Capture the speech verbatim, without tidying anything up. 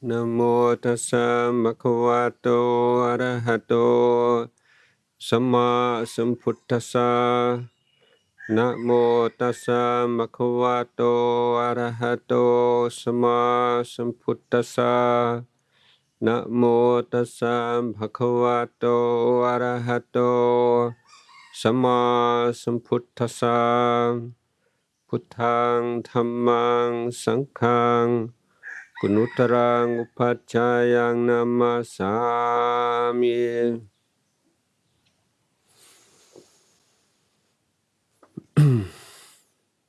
นะโมตัสสะภะคะวะโตอะระหะโตสัมมาสัมพุทธัสสะนะโมตัสสะภะคะวะโตอะระหะโตสัมมาสัมพุทธัสสะนะโมตัสสะภะคะวะโตอะระหะโตสัมมาสัมพุทธัสสะพุทธังธัมมังสังฆังกุณุตรังอุปัชฌายังนามาสามิ